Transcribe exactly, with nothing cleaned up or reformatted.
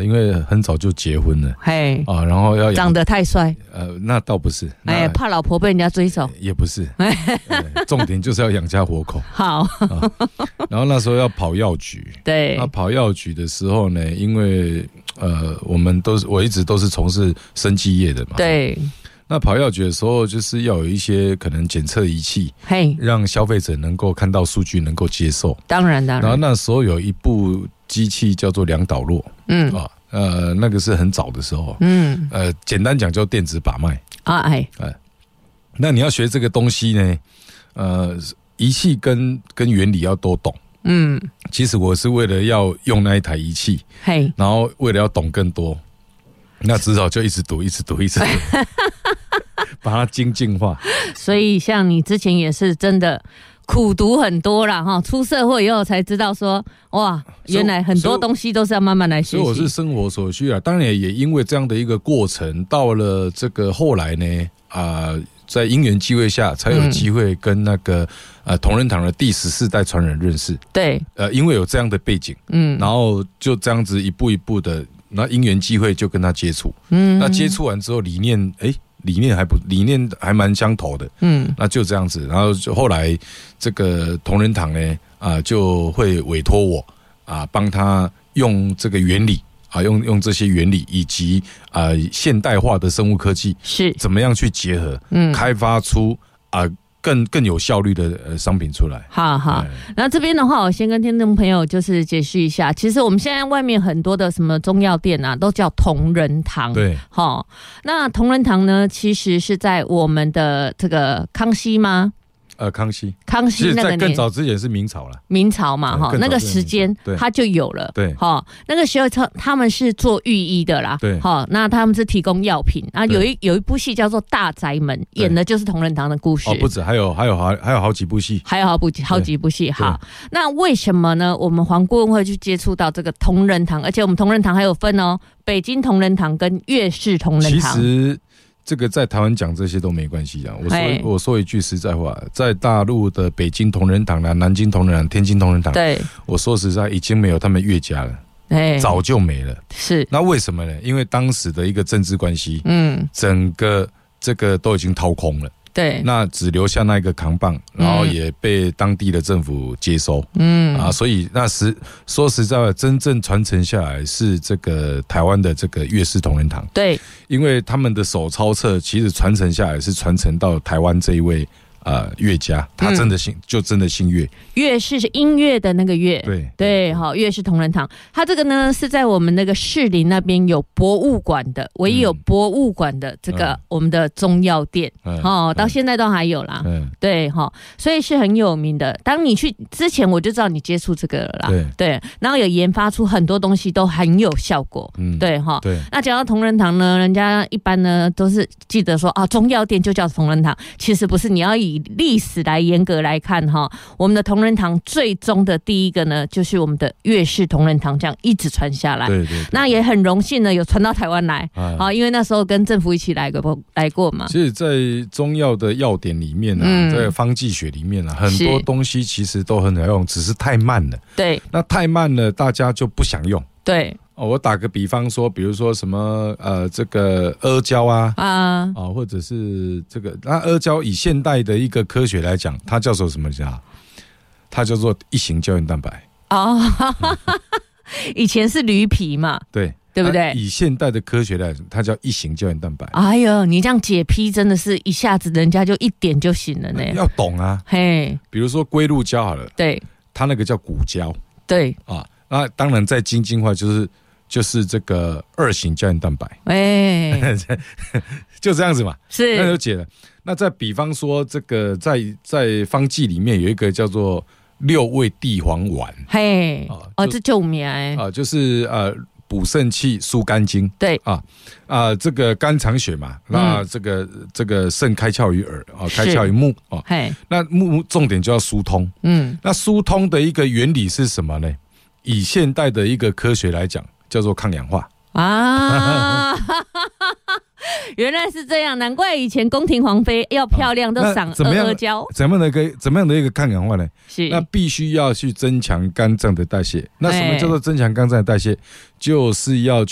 因为很早就结婚了，嘿啊，然后要长得太帅， 呃，那倒不是， 哎，怕老婆被人家追走， 也不是，重点就是要养家活口。 好、 啊，然后那时候要跑药局， 对， 那跑药局的时候呢，因为呃，我们都是我一直都是从事生技业的嘛， 对。 那跑药局的时候，就是要有一些可能检测仪器， 嘿， 让消费者能够看到数据，能够接受。 当然，当然。 然后那时候有一部机器叫做量导络，嗯啊，呃，那个是很早的时候，嗯，呃，简单讲叫电子把脉啊，哎，哎，那你要学这个东西呢，呃，仪器跟跟原理要都懂，嗯，其实我是为了要用那一台仪器，嘿，然后为了要懂更多。那只好就一直读，一直读，一直读，把它精进化。 所以，像你之前也是真的苦读很多啦，哈，出社会以后才知道说，哇，原来很多东西都是要慢慢来学习。 所以我是生活所需啊，当然也因为这样的一个过程，到了这个后来呢，啊、呃，在因缘际会下，才有机会跟那个、嗯、呃同仁堂的第十四代传人认识。 对， 呃，因为有这样的背景，嗯，然后就这样子一步一步的。那因缘际会就跟他接触，嗯，那接触完之后理念，哎、欸，理念还不理念还蛮相投的，嗯，那就这样子，然后就后来这个同仁堂呢，啊、呃，就会委托我啊，帮他用这个原理啊，用用这些原理以及啊、呃、现代化的生物科技是怎么样去结合，嗯，开发出啊。呃更更有效率的呃商品出来。 好好，那这边的话，我先跟听众朋友就是解释一下，其实我们现在外面很多的什么中药店啊，都叫同仁堂。 对， 好，那同仁堂呢，其实是在我们的这个康熙吗？ 呃，康熙， 康熙那个年， 在更早之前是明朝了， 明朝嘛，哈，那个时间它就有了， 对， 哈，那个时候他他们是做御医的啦， 对， 哈，那他们是提供药品啊，有一有一部戏叫做《大宅门》，演的就是同仁堂的故事， 哦，不止，还有还有还还有好几部戏， 还有好部好几部戏，好，那为什么呢？我们黄顾问会去接触到这个同仁堂，而且我们同仁堂还有分哦，北京同仁堂跟粤式同仁堂， 其实。这个在台湾讲这些都没关系啊。我说我说一句实在话，在大陆的北京同仁堂啦、南京同仁堂、天津同仁堂， 对， 我说实在已经没有他们岳家了，早就没了。 是， 那为什么呢？因为当时的一个政治关系，嗯，整个这个都已经掏空了。 对， 那只留下那一个扛棒，然后也被当地的政府接收，嗯啊，所以那实说实在话，真正传承下来是这个台湾的这个粤式同仁堂， 对， 因为他们的手抄册其实传承下来是传承到台湾这一位呃乐家，他真的姓、嗯、就真的姓岳， 岳是是音乐的那个岳， 对对，好，岳是同仁堂，他这个呢是在我们那个士林那边有博物馆的，唯一有博物馆的这个我们的中药店，嗯、哦，到现在都还有啦，嗯，对哈、哦，所以是很有名的。当你去之前我就知道你接触这个了啦， 对对，然后有研发出很多东西都很有效果，嗯，对哈、哦， 对。 那讲到同仁堂呢，人家一般呢都是记得说啊，中药店就叫同仁堂，其实不是，你要以历史来严格来看哈，我们的同仁堂最终的第一个呢，就是我们的粤式同仁堂，这样一直传下来。 对 对, 对。 那也很荣幸呢，有传到台湾来啊、哎，因为那时候跟政府一起来过来过嘛。 其实，在中药的药典里面啊，嗯、在方剂学里面啊，很多东西其实都很好用，只是太慢了。 对。 那太慢了，大家就不想用。 对。 哦，我打个比方说，比如说什么呃，这个阿胶啊啊啊，或者是这个那阿胶，以现代的一个科学来讲，它叫做什么呀？它叫做一型胶原蛋白。哦， 以前是驴皮嘛， 对对不对？ 以现代的科学来讲，它叫一型胶原蛋白。 哎呦，你这样解批真的是一下子人家就一点就醒了呢。 要懂啊，嘿，比如说龟鹿胶好了， 对， 它那个叫骨胶， 对啊，那当然在精进化就是。就是这个二型胶原蛋白，哎、欸，就这样子嘛， 是那就解了。那再比方说，这个在在方剂里面有一个叫做六味地黄丸， 嘿，啊、哦，这救命哎， 啊，就是呃补肾气、疏肝经， 对啊啊，这个肝藏血嘛，嗯、那这个这个肾开窍于耳啊，开窍于目啊，嘿，那目重点就要疏通，嗯，那疏通的一个原理是什么呢？以现代的一个科学来讲。叫做抗氧化啊， 原来是这样，难怪以前宫廷皇妃要漂亮都赏阿阿胶。 怎么样的一个怎么样的一个抗氧化呢？ 是， 那必须要去增强肝脏的代谢。那什么叫做增强肝脏的代谢？就是要